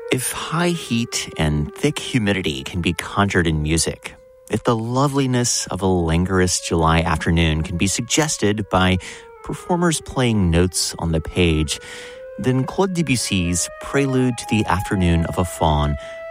If high heat and thick humidity can be conjured in music, if the loveliness of a languorous July afternoon can be suggested by performers playing notes on the page, then Claude Debussy's Prelude to the Afternoon of a Faun